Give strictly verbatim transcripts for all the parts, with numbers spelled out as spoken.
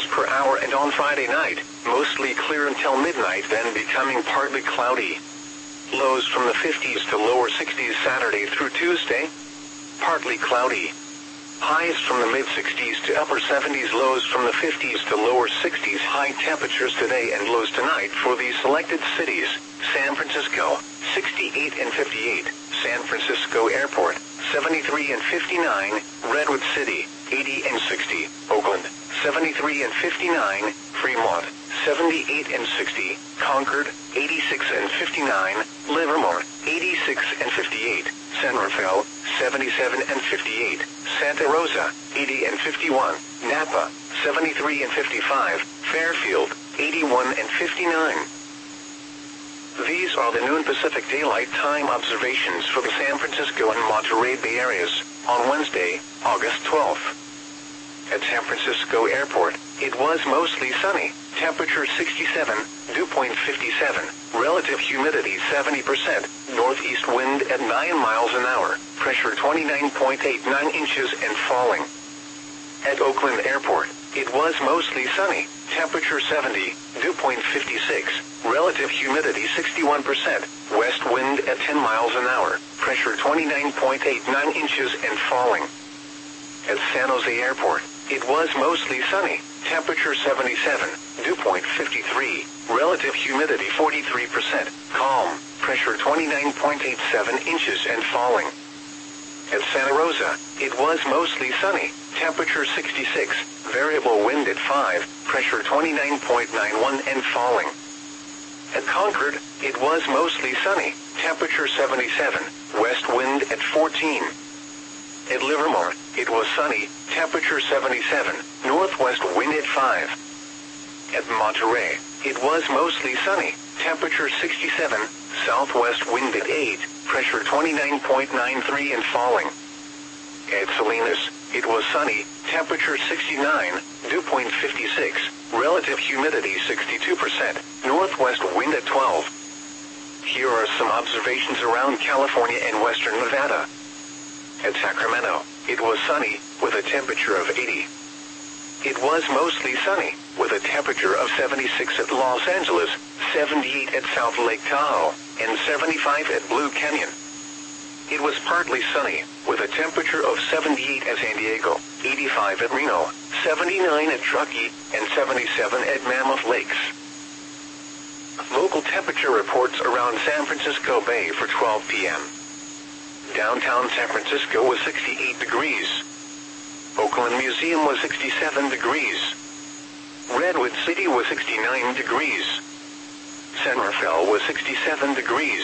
miles per hour, and on Friday night, mostly clear until midnight, then becoming partly cloudy. Lows from the fifties to lower sixties Saturday through Tuesday. Partly cloudy. Highs from the mid-sixties to upper seventies, lows from the fifties to lower sixties. High temperatures today and lows tonight for these selected cities: San Francisco, sixty-eight and fifty-eight, San Francisco Airport, seventy-three and fifty-nine, Redwood City, eighty and sixty, Oakland, seventy-three and fifty-nine, Fremont, seventy-eight and sixty, Concord, eighty-six and fifty-nine, Livermore, eighty-six and fifty-eight, San Rafael, seventy-seven and fifty-eight, Santa Rosa, eighty and fifty-one, Napa, seventy-three and fifty-five, Fairfield, eighty-one and fifty-nine. These are the noon Pacific Daylight Time observations for the San Francisco and Monterey Bay areas on Wednesday, August twelfth. At San Francisco Airport, it was mostly sunny, temperature sixty-seven, dew point fifty-seven, relative humidity seventy percent, northeast wind at nine miles an hour, pressure twenty-nine point eight nine inches and falling. At Oakland Airport, it was mostly sunny, temperature seventy, dew point fifty-six, relative humidity sixty-one percent, west wind at ten miles an hour, pressure twenty-nine point eight nine inches and falling. At San Jose Airport, it was mostly sunny, temperature seventy-seven, dew point fifty-three, relative humidity forty-three percent, calm, pressure twenty-nine point eight seven inches and falling. At Santa Rosa, it was mostly sunny, temperature sixty-six, variable wind at five, pressure twenty-nine point nine one and falling. At Concord, it was mostly sunny, temperature seventy-seven, west wind at fourteen. At Livermore, it was sunny, temperature seventy-seven, northwest wind at five. At Monterey, it was mostly sunny, temperature sixty-seven, southwest wind at eight, pressure twenty-nine point nine three and falling. At Salinas, it was sunny, temperature sixty-nine, dew point fifty-six, relative humidity sixty-two percent, northwest wind at twelve. Here are some observations around California and western Nevada. At Sacramento, it was sunny, with a temperature of eighty. It was mostly sunny, with a temperature of seventy-six at Los Angeles, seventy-eight at South Lake Tahoe, and seventy-five at Blue Canyon. It was partly sunny, with a temperature of seventy-eight at San Diego, eighty-five at Reno, seventy-nine at Truckee, and seventy-seven at Mammoth Lakes. Local temperature reports around San Francisco Bay for twelve p m Downtown San Francisco was sixty-eight degrees. Oakland Museum was sixty-seven degrees. Redwood City was sixty-nine degrees. San Rafael was sixty-seven degrees.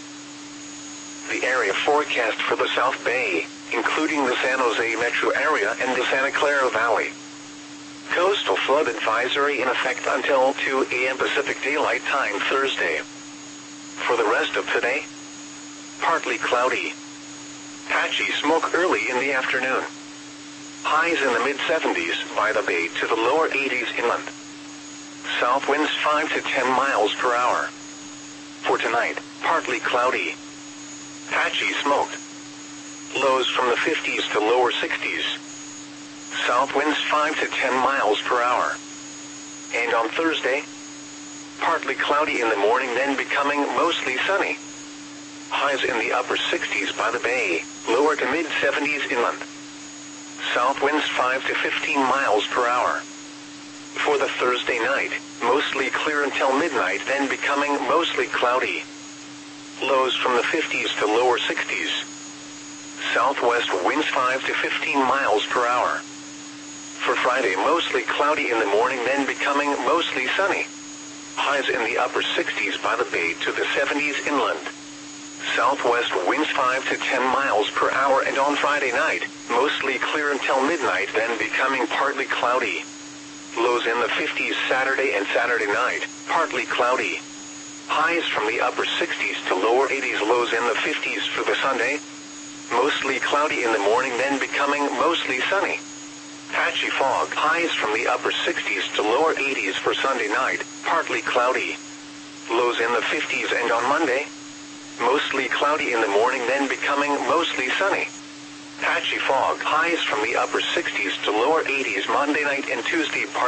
The area forecast for the South Bay, including the San Jose metro area and the Santa Clara Valley. Coastal flood advisory in effect until two a m Pacific Daylight Time Thursday. For the rest of today, partly cloudy. Patchy smoke early in the afternoon. Highs in the mid-seventies by the bay to the lower eighties inland. South winds five to ten miles per hour. For tonight, partly cloudy. Patchy smoked. Lows from the fifties to lower sixties. South winds five to ten miles per hour. And on Thursday, partly cloudy in the morning, then becoming mostly sunny. Highs in the upper sixties by the bay, lower to mid-seventies inland. South winds five to fifteen miles per hour. For the Thursday night, mostly clear until midnight, then becoming mostly cloudy. Lows from the fifties to lower sixties. Southwest winds five to fifteen miles per hour. For Friday, mostly cloudy in the morning, then becoming mostly sunny. Highs in the upper sixties by the bay to the seventies inland. Southwest winds five to ten miles per hour, and on Friday night, mostly clear until midnight, then becoming partly cloudy. Lows in the fifties Saturday and Saturday night, partly cloudy. Highs from the upper sixties to lower eighties, lows in the fifties for the Sunday. Mostly cloudy in the morning, then becoming mostly sunny. Patchy fog. Highs from the upper sixties to lower eighties for Sunday night, partly cloudy. Lows in the fifties, and on Monday, mostly cloudy in the morning, then becoming mostly sunny. Patchy fog. Highs from the upper sixties to lower eighties Monday night and Tuesday, partly